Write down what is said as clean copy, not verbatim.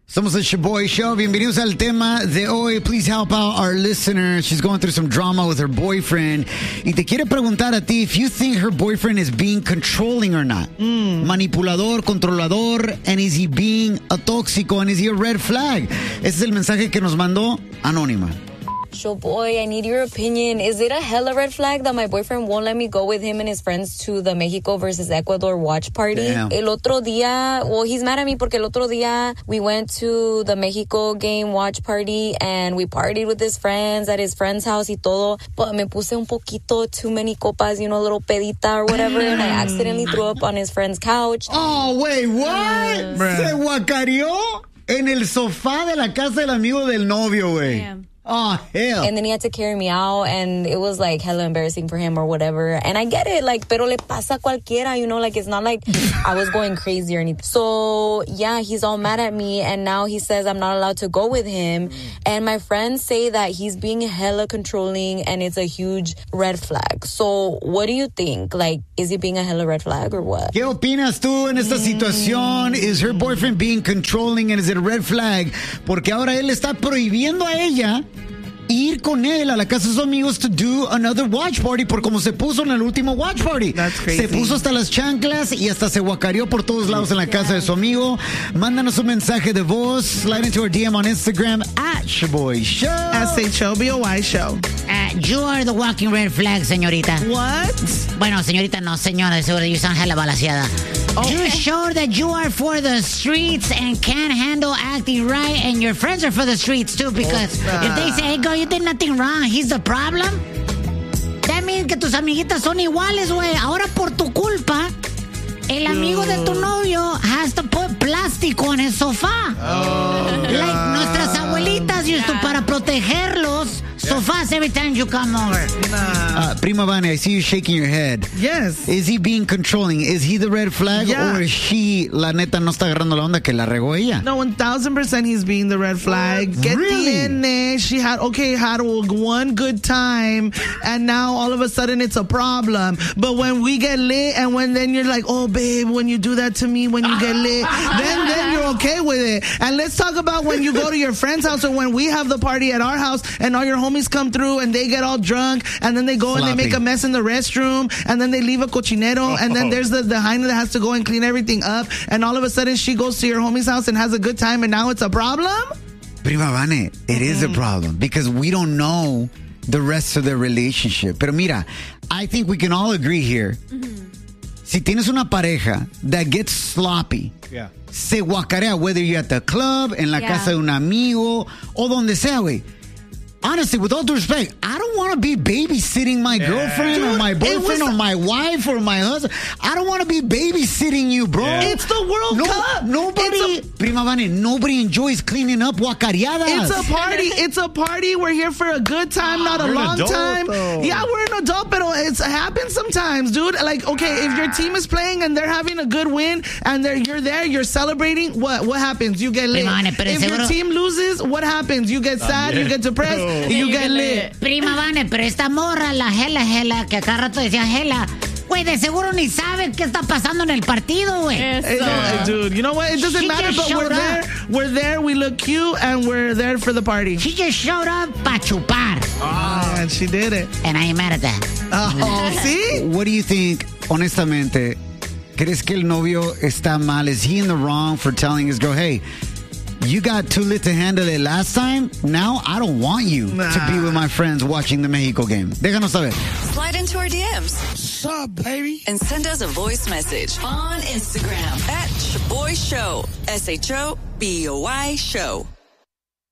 Somos el Shaboy Show. Bienvenidos al tema de hoy. Please help out our listener. She's going through some drama with her boyfriend. Y te quiere preguntar a ti if you think her boyfriend is being controlling or not. Manipulador, controlador, and is he being a tóxico, and is he a red flag? Ese es el mensaje que nos mandó Anónima. Shaboy, I need your opinion. Is it a hella red flag that my boyfriend won't let me go with him and his friends to the Mexico versus Ecuador watch party? Damn. El otro día, well, he's mad at me porque el otro día we went to the Mexico game watch party and we partied with his friends at his friend's house y todo, but me puse un poquito too many copas, you know, a little pedita or whatever, and I accidentally threw up on his friend's couch. Oh, wait, what? Se guacareó en el sofá de la casa del amigo del novio, güey. Oh, hell. And then he had to carry me out, and it was, like, hella embarrassing for him or whatever. And I get it, like, pero le pasa a cualquiera, you know? Like, it's not like I was going crazy or anything. So, yeah, he's all mad at me, and now he says I'm not allowed to go with him. And my friends say that he's being hella controlling, and it's a huge red flag. So, what do you think? Like, is he being a hella red flag or what? ¿Qué opinas tú en esta situación? Is her boyfriend being controlling, and is it a red flag? Porque ahora él está prohibiendo a ella ir con él a la casa de sus amigos to do another watch party por como se puso en el último watch party. That's crazy. Se puso hasta las chanclas y hasta se guacareó por todos lados en la casa de su amigo. Mándanos un mensaje de voz. Slide into our DM on Instagram at Shaboy Show. SHOBOY Show. You are the walking red flag, señorita. What? Bueno, señorita, no, señora, seguro you sound hella balaseada. You sure that you are for the streets and can't handle acting right, and your friends are for the streets too, because if they say, hey, girl, you did nothing wrong, he's the problem, that means que tus amiguitas son iguales, güey. Ahora por tu culpa, el amigo de tu novio has to put plástico en el sofá. Like nuestras abuelitas used to para protegerlos. Sofás every time you come over. Prima Vane, I see you shaking your head. Yes. Is he being controlling? Is he the red flag? Yeah. Or is she, la neta, no está agarrando la onda que la regó ella? No, 1,000% he's being the red flag. Really? She had one good time, and now all of a sudden it's a problem. But when we get lit, and then you're like, oh, babe, when you do that to me, when you get lit, then you're okay with it. And let's talk about when you go to your friend's house, or when we have the party at our house, and all your homies come through, and they get all drunk, and then they go and they make a mess in the restroom, and then they leave a cochinero, and then there's the hyena that has to go and clean everything up, and all of a sudden she goes to your homie's house and has a good time, and now it's a problem? Prima Vane, it is a problem because we don't know the rest of their relationship. Pero mira, I think we can all agree here. Si tienes una pareja that gets sloppy, se guacarea, whether you're at the club, en la casa de un amigo, o donde sea, güey. Honestly, with all due respect, I don't want to be babysitting my girlfriend or my boyfriend or my wife or my husband. I don't want to be babysitting you, bro. It's the World Cup. Prima Vane, nobody enjoys cleaning up guacareadas. It's a party. It's a party. We're here for a good time, not a long time. Though. Yeah, we're an adult, but it happens sometimes, dude. Like, okay, if your team is playing and they're having a good win and you're there, you're celebrating, what happens? You get lit. If your team loses, what happens? You get sad, you get depressed. You get lit. Prima Vane, pero esta morra, la Gela, que acá rato decía Gela, güey, de seguro ni sabe qué está pasando en el partido, güey. Dude, you know what? It doesn't matter, but we're there, we look cute, and we're there for the party. She just showed up pa' chupar. And she did it. And I ain't mad at that. Oh, see? What do you think, honestamente, crees que el novio está mal? Is he in the wrong for telling his girl, hey, you got too lit to handle it last time. Now I don't want you to be with my friends watching the Mexico game. Déjanos saber. Slide into our DMs. What's up, baby? And send us a voice message on Instagram at Shaboy Show. SHOBOY Show.